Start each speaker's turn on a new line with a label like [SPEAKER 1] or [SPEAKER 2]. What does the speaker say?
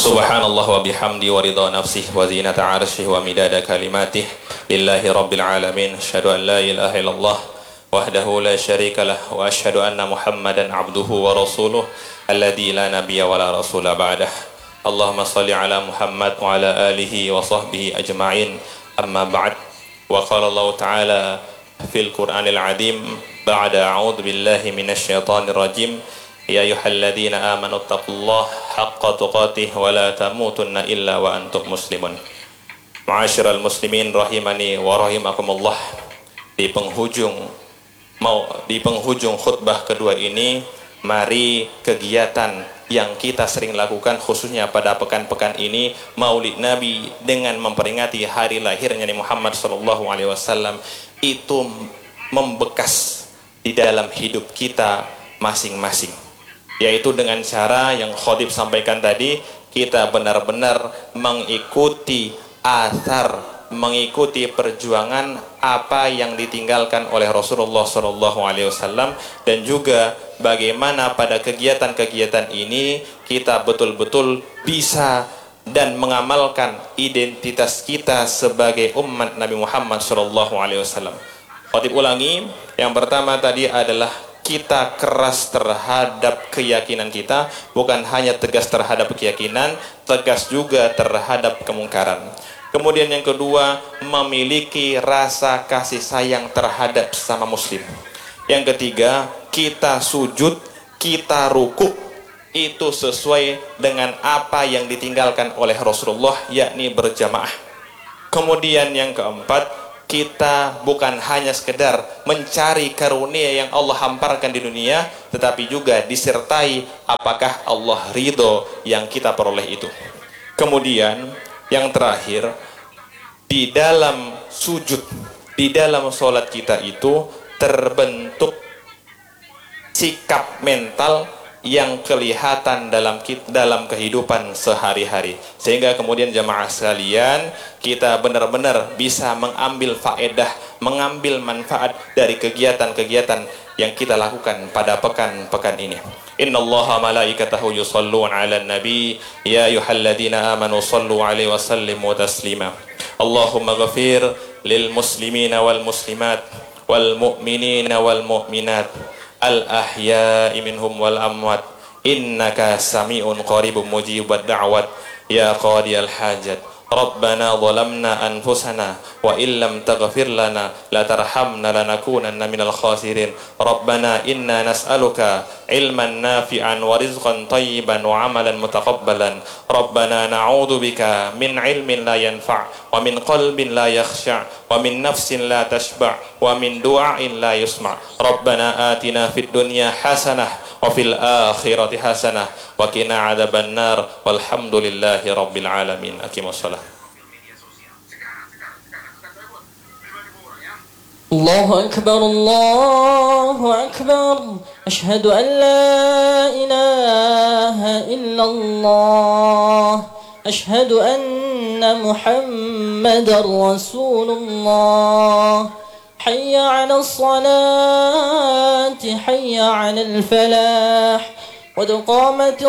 [SPEAKER 1] Subhanallah wa bihamdi wa ridha nafsih wa zinata arsyih wa midada kalimatih. Lillahi rabbil alamin. Asyhadu an la ilaha illallah wahdahu la syarika lah wa asyhadu anna Muhammadan abduhu wa rasuluh alladzi la nabiyya wa la rasula ba'dah. Allahumma shalli ala Muhammad wa ala alihi wa sahbihi ajma'in. Amma ba'd. Wa qala Allah ta'ala fil Qur'anil 'azim ba'da a'udzu billahi minasy syaithanir rajim. Ya ayyuhalladzina amanu taqullaha haqqa tuqatih wa la tamutunna illa wa antum muslimun. Ma'asyiral muslimin rahimani wa rahimakumullah. Di penghujung khutbah kedua ini, mari kegiatan yang kita sering lakukan khususnya pada pekan-pekan ini, Maulid Nabi dengan memperingati hari lahirnya Nabi Muhammad SAW, itu membekas di dalam hidup kita masing-masing. Yaitu dengan cara yang Khatib sampaikan tadi, kita benar-benar mengikuti athar, mengikuti perjuangan apa yang ditinggalkan oleh Rasulullah SAW, dan juga bagaimana pada kegiatan-kegiatan ini kita betul-betul bisa dan mengamalkan identitas kita sebagai umat Nabi Muhammad SAW. Khatib ulangi, yang pertama tadi adalah kita keras terhadap keyakinan kita, bukan hanya tegas terhadap keyakinan, tegas juga terhadap kemungkaran. Kemudian yang kedua, memiliki rasa kasih sayang terhadap sesama muslim. Yang ketiga, kita sujud, kita rukuk, itu sesuai dengan apa yang ditinggalkan oleh Rasulullah, yakni berjamaah. Kemudian yang keempat, kita bukan hanya sekedar mencari karunia yang Allah hamparkan di dunia, tetapi juga disertai apakah Allah ridho yang kita peroleh itu. Kemudian yang terakhir, di dalam sujud, di dalam sholat kita itu terbentuk sikap mental yang kelihatan dalam kehidupan sehari-hari, sehingga kemudian jamaah sekalian, kita benar-benar bisa mengambil faedah, mengambil manfaat dari kegiatan-kegiatan yang kita lakukan pada pekan-pekan ini. Innallaha malaikatahu yusholluna 'alan nabi ya ayyuhalladzina amanu shallu 'alaihi wa sallimu taslima. Allahumma ghafir lil muslimina wal muslimat wal mu'minina wal mu'minat al-ahya'i minhum wal amwat innaka sami'un qaribun mujibud da'wat ya qadiyal hajat. Rabbana zalamna anfusana wa illam taghfir lana latarhamna lanakunanna minal khasirin. Rabbana inna nas'aluka ilman nafi'an wa rizqan tayyiban wa amalan mutaqabbalan. Rabbana na'udzubika min ilmin la yanfa' wa min qalbin la yakhsha' wa min nafsin la tashba' wa min du'ain la yusma'. Rabbana atina fid dunya hasanah wa fil akhirati hasanah wa qina adzaban nar walhamdulillahi rabbil alamin. Aqimus shalah.
[SPEAKER 2] Allahu akbar, Allahu akbar. Asyhadu an la ilaha illallah. Asyhadu anna Muhammadar Rasulullah. حي على الصلاة حي على الفلاح قد قامت